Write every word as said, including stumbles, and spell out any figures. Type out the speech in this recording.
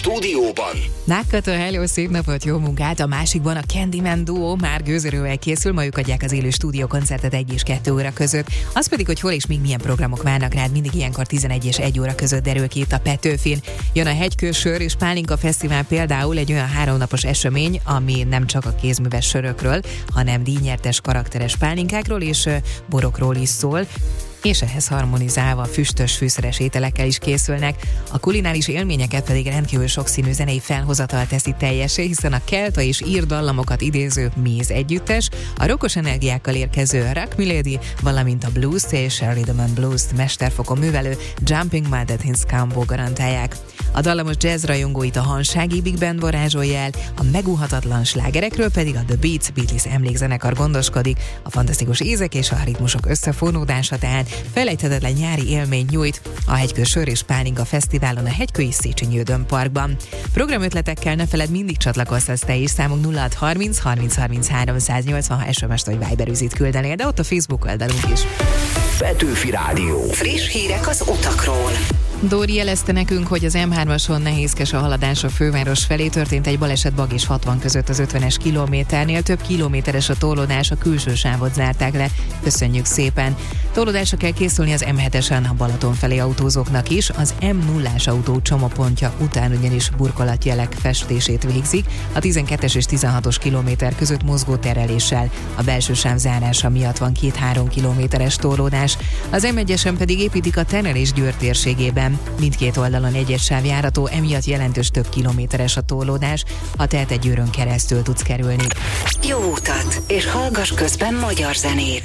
stúdióban Nákata, hello, szép napot, jó munkát! A másikban a Candyman duó már gőzerővel készül, ma ők adják az élő stúdiókoncertet egy és kettő óra között. Az pedig, hogy hol és még milyen programok várnak rád, mindig ilyenkor tizenegy és egy óra között derül ki itt a Petőfin. Jön a Hegykő Sör és Pálinka Fesztivál, például egy olyan háromnapos esemény, ami nem csak a kézműves sörökről, hanem díjnyertes karakteres pálinkákról és borokról is szól, és ehhez harmonizálva füstös, fűszeres ételekkel is készülnek. A kulináris élményeket pedig rendkívül sokszínű zenei felhozatal teszi teljessé, hiszen a kelta és ír dallamokat idéző Méz együttes, a rockos energiákkal érkező Rock Milady, valamint a blues és Rhythm and Blues-t mesterfokon művelő Jumping Mountains Combo garantálják. A dallamos jazz rajongóit a hansági Big Band varázsolja el, a megúhatatlan slágerekről pedig a The Beats Beatles emlékzenekar gondoskodik, a fantasztikus ízek és a ritmusok összefonódása tehát felejthetetlen nyári élmény nyújt a Hegykő Sör és Pálinka Fesztiválon a Hegykői Széchenyi Ödön Parkban. Programötletekkel ne feled, mindig csatlakozhatsz te is, számunk nulla hat harminc harminc harminchárom száznyolcvan, ha es em es-t vagy Viber üzit küldenél, de ott a Facebook oldalunk is. Petőfi Rádió. Friss hírek az utakról. Dóri jelezte nekünk, hogy az em hármason nehézkes a haladás a főváros felé, történt egy baleset Bag és hatvan között az ötvenes kilométernél, több kilométeres a torlódás, a külső sávot zárták le. Köszönjük szépen! Torlódásra kell készülni az em hetesen a Balaton felé autózóknak is, az em nullás autó csomópontja után ugyanis burkolatjelek festését végzik, a tizenkettes és tizenhatos kilométer között mozgó tereléssel. A belső sáv zárása miatt van két-három kilométeres torlódás, az em egyesen pedig építik a Terelés-Győr térségében. Mindkét oldalon egy-egy sáv járható, emiatt jelentős több kilométeres a torlódás, ha tehet egy Győrön keresztül tudsz kerülni. Jó utat, és hallgass közben magyar zenét.